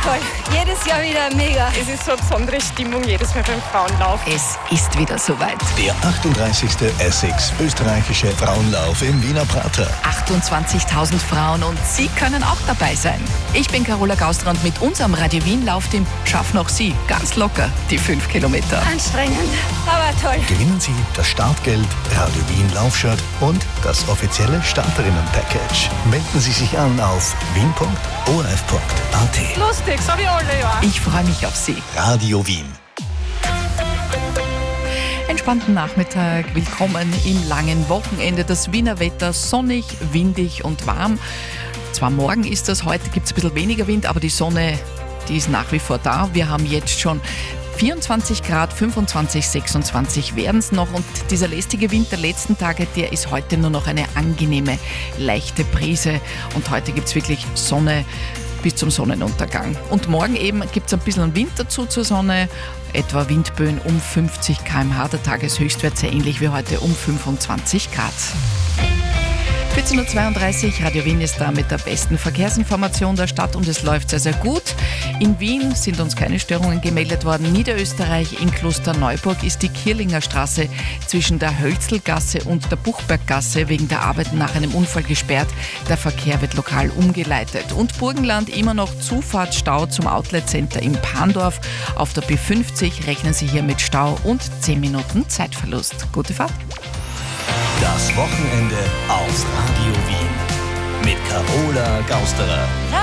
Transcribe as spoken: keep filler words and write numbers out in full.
toll. Jedes Jahr wieder mega. Es ist so eine besondere Stimmung jedes Mal beim Frauenlauf. Es ist wieder soweit. Der achtunddreißigste Essex österreichische Frauenlauf im Wiener Prater. achtundzwanzigtausend Frauen und Sie können auch dabei sein. Ich bin Carola Gauster und mit unserem Radio Wien Laufteam schaffen auch Sie ganz locker die fünf Kilometer. Anstrengend, aber toll. Gewinnen Sie das Startgeld, Radio Wien Laufshirt und das offizielle Starterinnen-Package. Melden Sie sich an auf wien punkt o r f punkt a t. Lustig, so wie alle, ja. Ich freue mich auf Sie. Radio Wien. Entspannten Nachmittag, willkommen im langen Wochenende. Das Wiener Wetter sonnig, windig und warm. Zwar morgen ist das, heute gibt es ein bisschen weniger Wind, aber die Sonne, die ist nach wie vor da. Wir haben jetzt schon vierundzwanzig Grad, fünfundzwanzig, sechsundzwanzig werden es noch und dieser lästige Wind der letzten Tage, der ist heute nur noch eine angenehme, leichte Brise und heute gibt es wirklich Sonne bis zum Sonnenuntergang. Und morgen eben gibt es ein bisschen Wind dazu zur Sonne, etwa Windböen um fünfzig Kilometer pro Stunde, der Tageshöchstwert sehr ähnlich wie heute um fünfundzwanzig Grad. vierzehn Uhr zweiunddreißig, Radio Wien ist da mit der besten Verkehrsinformation der Stadt und es läuft sehr, sehr gut. In Wien sind uns keine Störungen gemeldet worden. Niederösterreich in Klosterneuburg ist die Kierlinger Straße zwischen der Hölzelgasse und der Buchberggasse wegen der Arbeiten nach einem Unfall gesperrt. Der Verkehr wird lokal umgeleitet. Und Burgenland immer noch Zufahrtsstau zum Outlet-Center in Pandorf. Auf der B fünfzig rechnen Sie hier mit Stau und zehn Minuten Zeitverlust. Gute Fahrt! Das Wochenende auf Radio Wien mit Carola Gausterer.